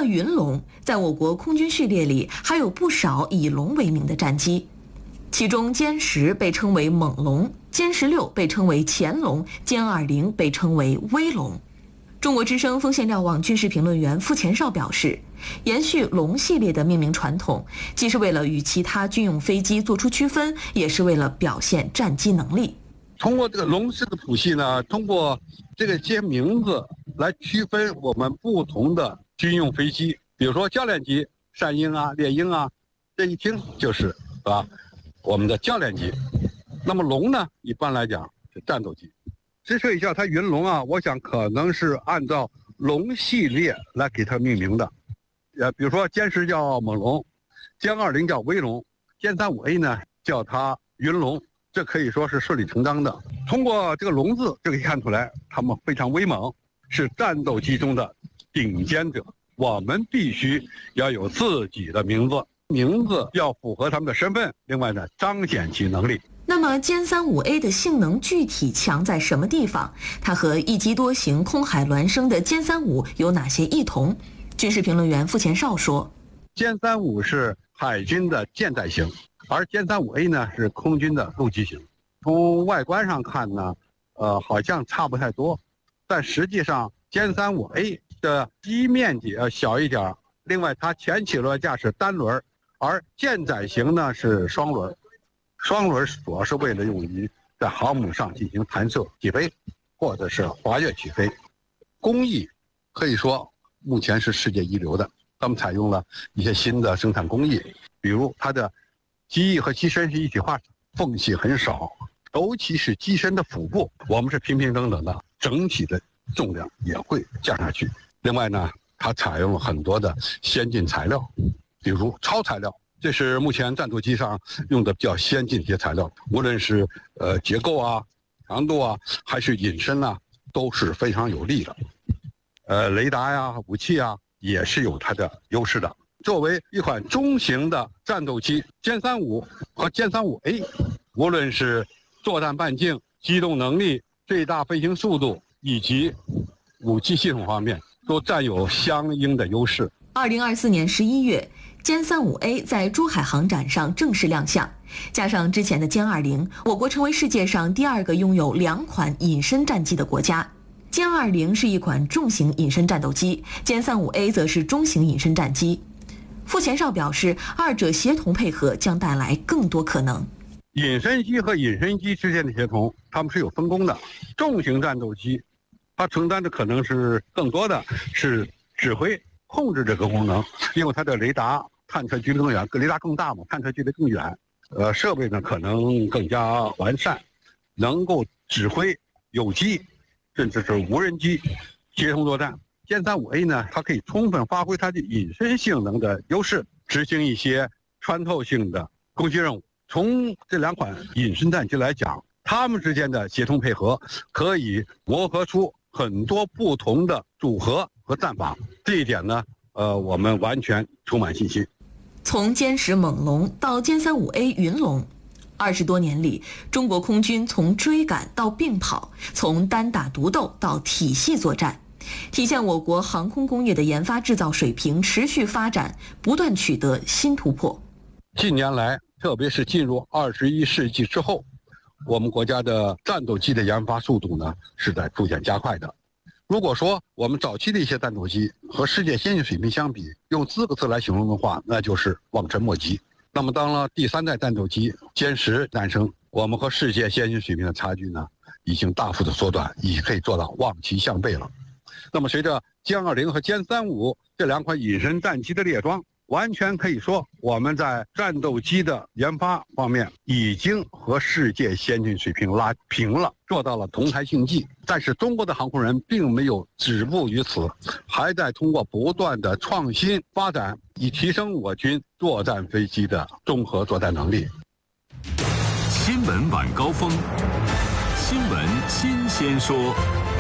云龙，在我国空军序列里还有不少以龙为名的战机，其中歼10被称为猛龙，歼16被称为潜龙，歼20被称为威龙。中国之声风线瞭望军事评论员傅前绍表示，延续龙系列的命名传统，既是为了与其他军用飞机做出区分，也是为了表现战机能力。 通过这个龙式的谱系呢，通过这个些名字来区分我们不同的军用飞机，比如说教练机，善鹰啊、猎鹰啊，这一听就是我们的教练机。那么龙呢，一般来讲是战斗机。之所以叫它云龙啊，我想可能是按照龙系列来给它命名的。比如说歼10叫猛龙，歼20叫威龙，歼35A 呢叫它云龙，这可以说是顺理成章的。通过这个龙字就可以看出来，他们非常威猛，是战斗机中的顶尖者。我们必须要有自己的名字，名字要符合他们的身份，另外呢彰显其能力。 那么歼35A 的性能具体强在什么地方？它和一机多型空海孪生的歼35有哪些异同？军事评论员傅前绍说， 歼35是海军的舰载型，而歼35A 呢是空军的陆基型。从外观上看呢，好像差不太多，但实际上歼35A 的机面积要小一点，另外它前起落架是单轮，而舰载型呢是双轮。双轮主要是为了用于在航母上进行弹射起飞，或者是滑跃起飞。工艺可以说目前是世界一流的，他们采用了一些新的生产工艺，比如它的机翼和机身是一体化，缝隙很少，尤其是机身的腹部，我们是平平整整的，整体的重量也会降下去。另外呢，它采用了很多的先进材料，比如超材料。这是目前战斗机上用的比较先进的一些材料，无论是结构啊、强度啊，还是隐身啊，都是非常有利的。雷达呀、武器啊，也是有它的优势的。作为一款中型的战斗机，歼35和歼35A，无论是作战半径、机动能力、最大飞行速度以及武器系统方面，都占有相应的优势。 2024年11月。歼35A 在珠海航展上正式亮相，加上之前的歼20，我国成为世界上第2个拥有2款隐身战机的国家。歼20是一款重型隐身战斗机，歼35A 则是中型隐身战机。傅前绍表示，二者协同配合将带来更多可能。 隐身机和隐身机之间的协同，它们是有分工的。重型战斗机，它承担的可能是更多的是指挥、控制这个功能，因为它的雷达探测距离更远，雷达更大嘛，探测距离更远，设备呢可能更加完善，能够指挥有机甚至是无人机协同作战。歼35A 呢，它可以充分发挥它的隐身性能的优势，执行一些穿透性的攻击任务。从这2款隐身战机来讲，它们之间的协同配合可以磨合出很多不同的组合和战法，这一点呢，我们完全充满信心。 从歼10猛龙到歼35A 云龙，20多年里，中国空军从追赶到并跑，从单打独斗到体系作战，体现我国航空工业的研发制造水平持续发展，不断取得新突破。 近年来，特别是进入21世纪之后，我们国家的战斗机的研发速度呢是在逐渐加快的。如果说我们早期的一些战斗机和世界先进水平相比，用4个字来形容的话，那就是望尘莫及。那么当了第3代战斗机歼10诞生，我们和世界先进水平的差距呢，已经大幅的缩短，已经可以做到望其项背了。那么随着歼20和歼35这2款隐身战机的列装，完全可以说我们在战斗机的研发方面已经和世界先进水平拉平了，做到了同台竞技。但是中国的航空人并没有止步于此，还在通过不断的创新发展，以提升我军作战飞机的综合作战能力。 新闻晚高峰，新闻新鲜说。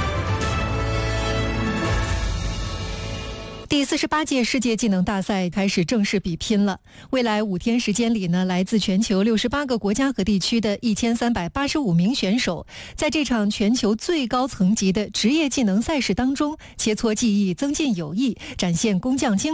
第48届世界技能大赛开始正式比拼了。未来5天时间里呢，来自全球68个国家和地区的1385名选手，在这场全球最高层级的职业技能赛事当中，切磋技艺，增进友谊，展现工匠精